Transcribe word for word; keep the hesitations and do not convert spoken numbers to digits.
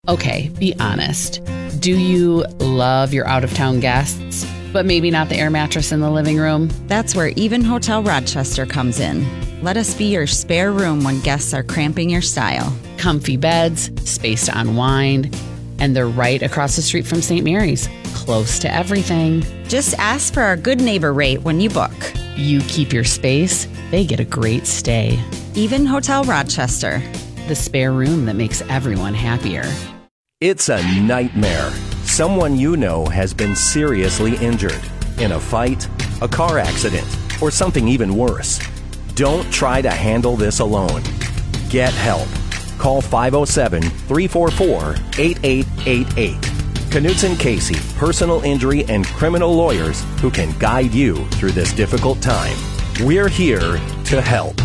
Okay, be honest. Do you love your out-of-town guests, but maybe not the air mattress in the living room? That's where Even Hotel Rochester comes in. Let us be your spare room when guests are cramping your style. Comfy beds, space to unwind, and they're right across the street from Saint Mary's, close to everything. Just ask for our good neighbor rate when you book. You keep your space, they get a great stay. Even Hotel Rochester. The spare room that makes everyone happier. It's a nightmare. Someone you know has been seriously injured in a fight, a car accident, or something even worse. Don't try to handle this alone. Get help. Call five oh seven, three four four, eight eight eight eight. Knutson Casey, personal injury and criminal lawyers who can guide you through this difficult time. We're here to help.